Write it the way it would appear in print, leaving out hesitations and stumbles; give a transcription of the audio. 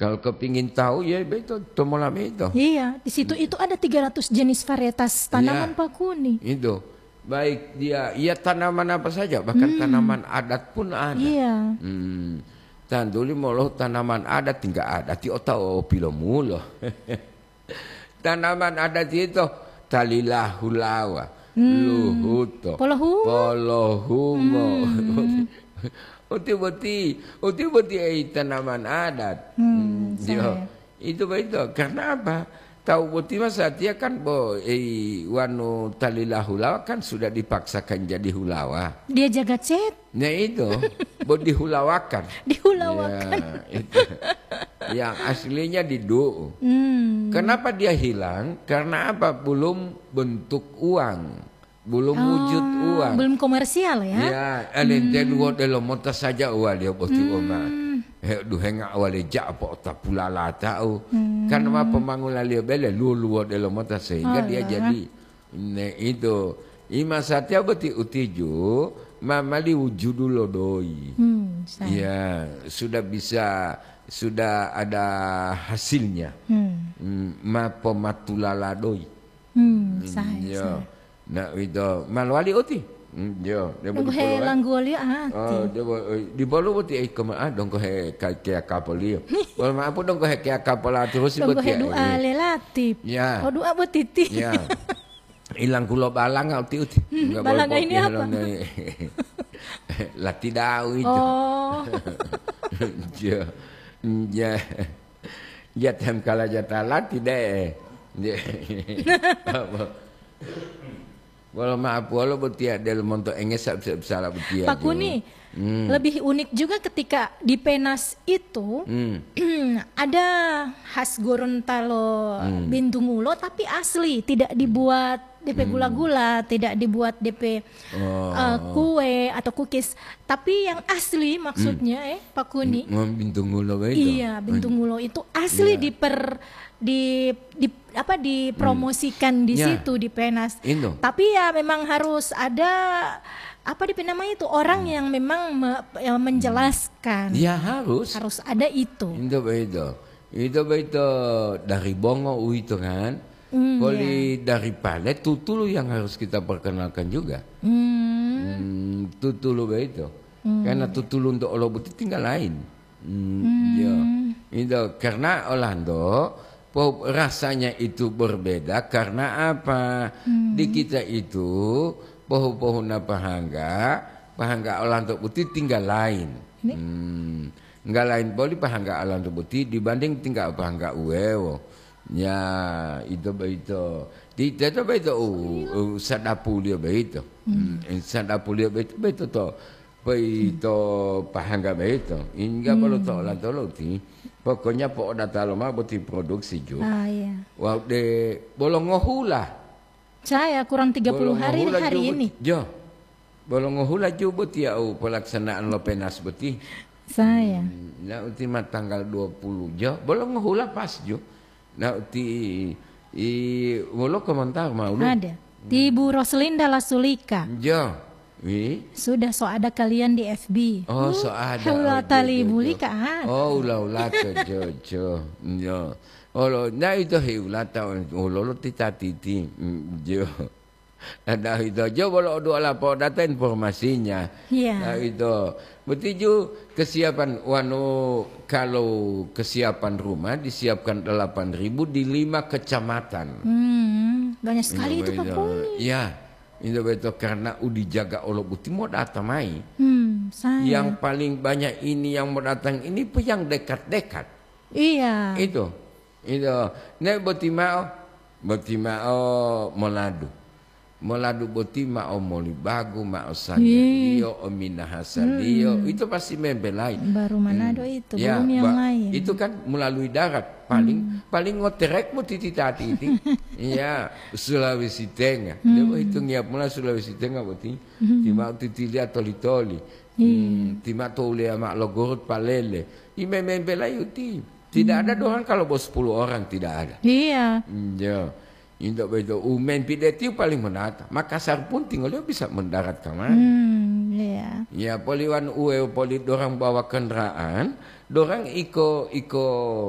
Kalau kepingin tahu ya itu tomolam itu. Iya, di situ itu ada 300 jenis varietas tanaman pakuni. Itu. Baik dia, ya tanaman apa saja, bahkan tanaman adat pun ada. Iya. Tanduli molo tanaman adat tinggal ada ti otao pilo mulo. Tanaman adat itu talilahulawa, luhuto, polohungo. Uti ay tanaman adat. Itu karena apa? Tahu boti masa dia kan wanu talilahulawa kan sudah dipaksakan jadi hulawa. Dia jaga cet. Nah itu, dihulawakan. Dihulawakan. Ya, itu. Yang aslinya didu. Kenapa dia hilang? Karena apa? Belum bentuk uang, belum wujud uang, belum komersial ya? Ya, alenten wodelo montas saja uang dia boti oma. Duhenga awale apa otak pula lah tahu. Karena apa pembangunan dia bela lulu wodelo montas sehingga dia jadi. Nah itu, ima satya boti utiju. Mamali wujud dulu doi. Ya, sudah ada hasilnya. Mapomatulala doi. Saya. Nah itu malwali oti. Yo, dia boleh he langgoli ati. Di bolu boti kema dong ko he kayak kapal dia. Wal ma apa dong ko he kayak kapal terus boti. Dong doa relatif. Ya. Oh doa boti. Ya. Hilang kulo balang uti. Balang ini apa? Lah tidak itu. Oh. Ya. Ya tem kala jatala tidak. Walau maaf walau betia del monto enges salah betia. Pak Kuni, lebih unik juga ketika di Penas itu ada khas Gorontalo Bintunggulo tapi asli, tidak dibuat DP gula-gula, tidak dibuat DP kue atau cookies, tapi yang asli maksudnya Pak Kuni. Bintunggulo itu. Iya, Bintunggulo itu asli dipromosikan di situ di Penas. Tapi ya memang harus ada apa namanya itu orang yang memang menjelaskan. Ya harus ada itu. Itu dari Bongo itu kan. Kalau dari Palet Tutulu yang harus kita perkenalkan juga. Tutulu itu. Karena Tutulu untuk Olobuti tinggal lain. Itu karena Orlando rasanya itu berbeda karena apa? Di kita itu pohon-pohon pahangga Orlando Putih tinggal lain. Enggak lain boleh pahangga Orlando Putih dibanding tinggal pahangga Uewo. Ya itu. Tidak itu sadapu dia begitu. Sadapu dia begitu toh. Begitu pahangga begitu. Hingga kalau toh Orlando Putih. Pokoknya pok data lama buat produksi juga. Iya. Wow de bolongohula. Saya kurang 30 hari ini. Jo. Bolongohula juga buat ya pelaksanaan Lopenas beti. Saya. Nah ultima tanggal 20 jo. Bolongohula pas jo. Nah mulu komentar mau. Ada. Di Bu Roslinda Lasulika. Jo. Sudah ada kalian di FB. Oh, ada. Hula tali bulika. Oh, ulah jo. Yo. Oh, nah itu hula tahu lo titi. Jo. Ada itu jo kalau dua lapor data informasinya. Iya. Nah itu. Berarti kesiapan kalau kesiapan rumah disiapkan 8.000 di 5 kecamatan. Banyak sekali itu Pak Kuni. Iya. Itu betul karena dijaga oleh Buti mau datang mai. Yang paling banyak ini yang mau datang ini pun yang dekat-dekat. Iya. Itu. Nek Buti mau Moladu Buti mau Molibagu mau Sanjario Ominahasadio itu pasti membel lain. Baru Manado itu belum yang lain. Itu kan melalui darat paling ngoterek mau titi. Iya, Sulawesi Tengah. Dia hitung ya mulai Sulawesi Tengah berarti. Timau titili atau litoli. Timau tole mak logorot palele. Ime membela yuti. Tidak ada doang kalau bos 10 orang tidak ada. Iya. Ya. Indah begitu. Main pidetiu paling menata. Makassar pun tinggal dia bisa mendarat kemana. Iya. Ya poliwan poli dorang bawa kendaraan, dorang iko